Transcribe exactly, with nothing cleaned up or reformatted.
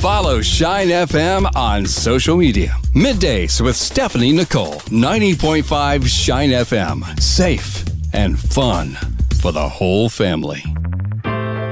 Follow Shine F M on social media. Middays with Stephanie Nicole. ninety point five Shine F M. Safe and fun for the whole family.